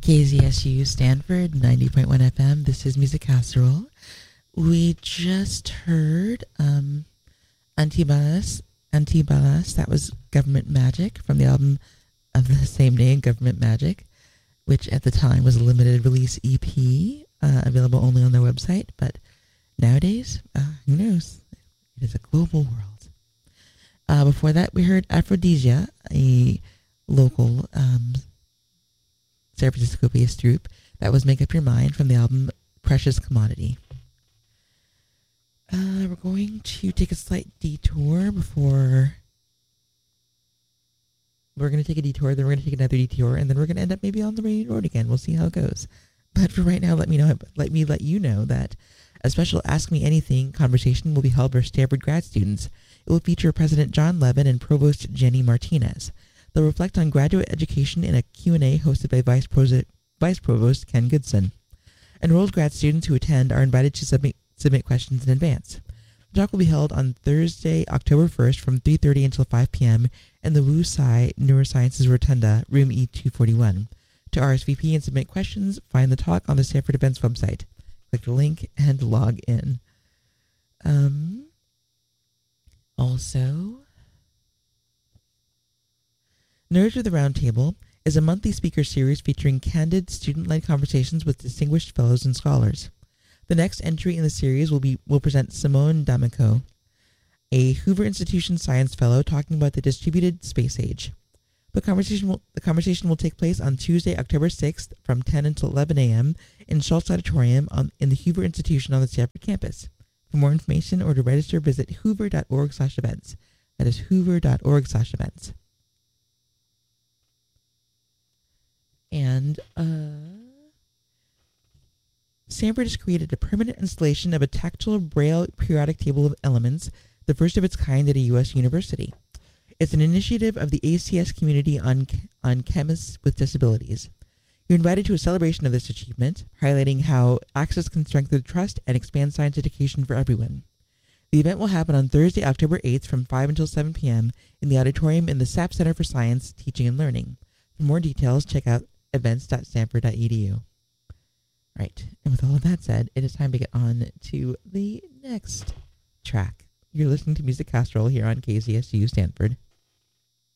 KZSU Stanford 90.1 FM. This is Music Casserole. We just heard Antibalas. That was Government Magic from the album of the same name, Government Magic, which at the time was a limited release EP, available only on their website. But nowadays, who knows? It is a global world. Before that, we heard Aphrodisia, a local San Francisco-based group that was Make Up Your Mind from the album Precious Commodity. We're going to take a slight detour before... We're going to take a detour, then we're going to take another detour, and then we're going to end up maybe on the main road again. We'll see how it goes. But for right now, let me let you know that a special Ask Me Anything conversation will be held for Stanford grad students. It will feature President John Levin and Provost Jenny Martinez. They'll reflect on graduate education in a Q&A hosted by Vice Provost Ken Goodson. Enrolled grad students who attend are invited to submit questions in advance. The talk will be held on Thursday, October 1st from 3:30 until 5 p.m. in the Wu Tsai Neurosciences Rotunda, room E241. To RSVP and submit questions, find the talk on the Stanford Events website. Click the link and log in. Also, Nerds of the Roundtable is a monthly speaker series featuring candid, student-led conversations with distinguished fellows and scholars. The next entry in the series will present Simone D'Amico, a Hoover Institution Science Fellow, talking about the distributed space age. The conversation will take place on Tuesday, October 6th from 10 until 11 a.m. in Schultz Auditorium in the Hoover Institution on the Stanford campus. For more information or to register, visit hoover.org/events. That is hoover.org/events. And Stanford has created a permanent installation of a tactile Braille periodic table of elements, the first of its kind at a U.S. university. It's an initiative of the ACS community on chemists with disabilities. You're invited to a celebration of this achievement, highlighting how access can strengthen trust and expand science education for everyone. The event will happen on Thursday, October 8th from 5 until 7 p.m. in the auditorium in the SAP Center for Science, Teaching and Learning. For more details, check out events.stanford.edu. Right, and with all of that said, it is time to get on to the next track. You're listening to Music Casserole here on KZSU Stanford.